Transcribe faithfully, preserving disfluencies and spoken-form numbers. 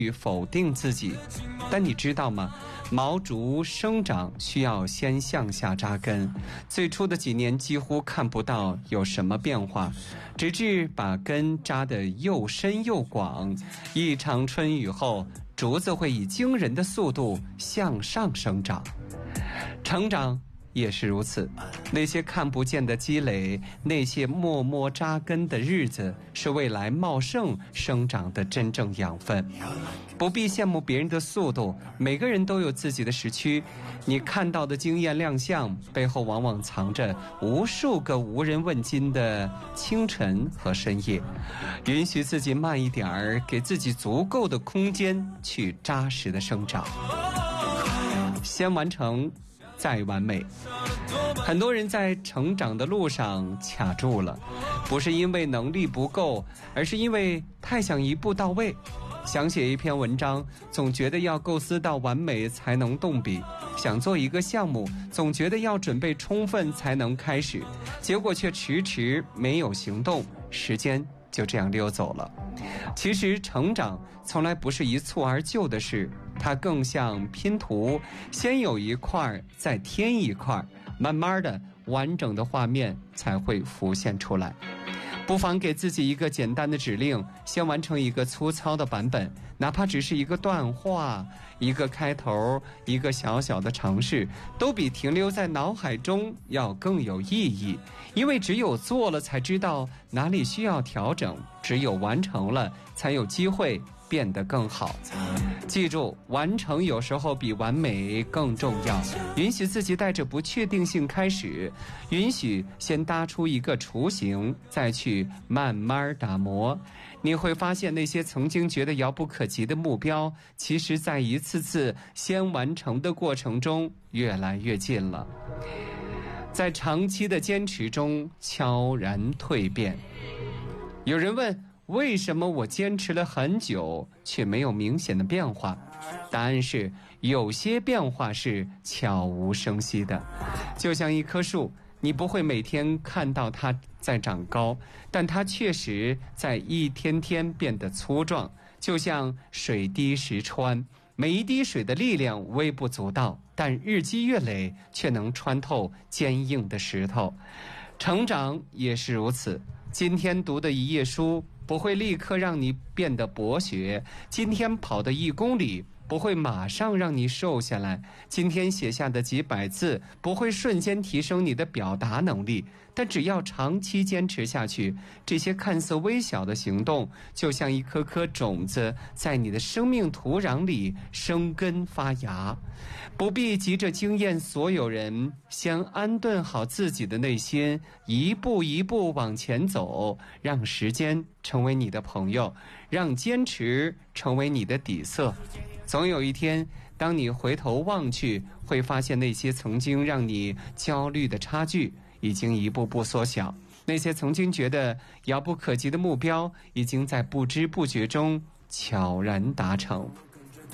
与否定自己。但你知道吗？毛竹生长需要先向下扎根，最初的几年几乎看不到有什么变化，直至把根扎得又深又广。一场春雨后，竹子会以惊人的速度向上生长。成长也是如此，那些看不见的积累，那些默默扎根的日子，是未来茂盛生长的真正养分。不必羡慕别人的速度，每个人都有自己的时区。你看到的惊艳亮相，背后往往藏着无数个无人问津的清晨和深夜。允许自己慢一点儿，给自己足够的空间去扎实的生长。先完成再完美。很多人在成长的路上卡住了，不是因为能力不够，而是因为太想一步到位。想写一篇文章，总觉得要构思到完美才能动笔；想做一个项目，总觉得要准备充分才能开始，结果却迟迟没有行动，时间就这样溜走了。其实成长从来不是一蹴而就的事，它更像拼图，先有一块再添一块，慢慢的完整的画面才会浮现出来。不妨给自己一个简单的指令，先完成一个粗糙的版本，哪怕只是一个段话，一个开头，一个小小的尝试，都比停留在脑海中要更有意义。因为只有做了才知道哪里需要调整，只有完成了才有机会变得更好。记住，完成有时候比完美更重要。允许自己带着不确定性开始，允许先搭出一个雏形，再去慢慢打磨。你会发现，那些曾经觉得遥不可及的目标，其实在一次次先完成的过程中越来越近了。在长期的坚持中悄然蜕变。有人问，为什么我坚持了很久却没有明显的变化？答案是，有些变化是悄无声息的。就像一棵树，你不会每天看到它在长高，但它确实在一天天变得粗壮。就像水滴石穿，每一滴水的力量微不足道，但日积月累却能穿透坚硬的石头。成长也是如此，今天读的一页书不会立刻让你变得博学，今天跑的一公里不会马上让你瘦下来，今天写下的几百字不会瞬间提升你的表达能力，但只要长期坚持下去，这些看似微小的行动就像一颗颗种子，在你的生命土壤里生根发芽。不必急着惊艳所有人，先安顿好自己的内心，一步一步往前走，让时间成为你的朋友，让坚持成为你的底色。总有一天，当你回头望去，会发现那些曾经让你焦虑的差距已经一步步缩小，那些曾经觉得遥不可及的目标已经在不知不觉中悄然达成。